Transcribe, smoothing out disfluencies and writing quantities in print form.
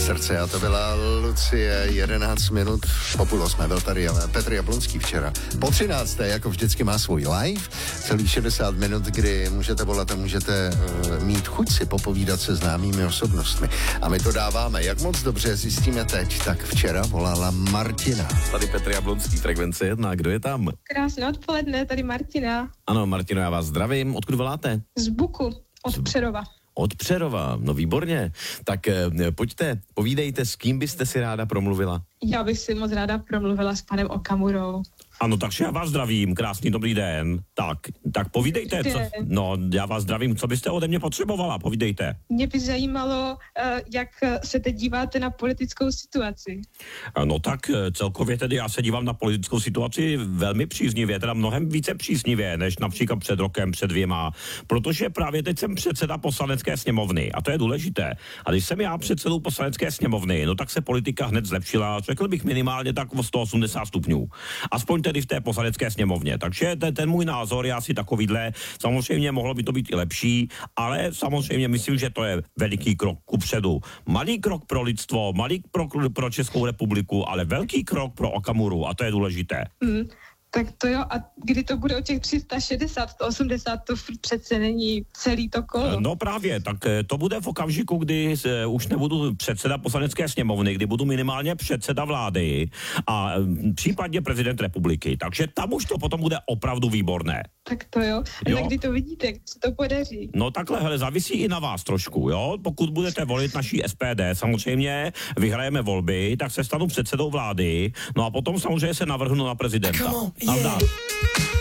srdce a to byla Lucie, 11 minut po 7:30 byl tady Petr Jablonský včera. Po 13. jako vždycky má svůj live, celý 60 minut, kdy můžete volat a můžete mít chuť si popovídat se známými osobnostmi. A my to dáváme. Jak moc dobře zjistíme teď, tak včera volala Martina. Tady Petr Jablonský, Frekvence 1, kdo je tam? Krásné odpoledne, tady Martina. Ano, Martino, já vás zdravím. Odkud voláte? Z Buku, od Přerova. Od Přerova, no výborně. Tak pojďte, povídejte, s kým byste si ráda promluvila? Já bych si moc ráda promluvila s panem Okamurou. Ano, takže já vás zdravím, krásný dobrý den. Tak povídejte, co, já vás zdravím, co byste ode mě potřebovala, povídejte. Mě by zajímalo, jak se teď díváte na politickou situaci. No tak celkově tedy já se dívám na politickou situaci velmi příznivě, teda mnohem více příznivě, než například před rokem, před 2, protože právě teď jsem předseda Poslanecké sněmovny a to je důležité. A když jsem já předsedou Poslanecké sněmovny, no tak se politika hned zlepšila, řekl bych minimálně tak o 180 stupňů. Aspoň tedy v té Poslanecké sněmovně. Takže ten můj názor je asi takovýhle. Samozřejmě mohlo by to být i lepší, ale samozřejmě myslím, že to je veliký krok kupředu. Malý krok pro lidstvo, malý krok pro Českou republiku, ale velký krok pro Okamuru a to je důležité. Tak to jo, a kdy to bude o těch 360, 180, to přece není celý to kolo. No právě, tak to bude v okamžiku, kdy už nebudu předseda Poslanecké sněmovny, kdy budu minimálně předseda vlády a případně prezident republiky. Takže tam už to potom bude opravdu výborné. Tak to jo. A tak kdy to vidíte, kdy se to podaří? No takhle, hele, závisí i na vás trošku, jo? Pokud budete volit naší SPD, samozřejmě vyhrajeme volby, tak se stanu předsedou vlády, no a potom samozřejmě se navrhnu na prezidenta. Nazdar.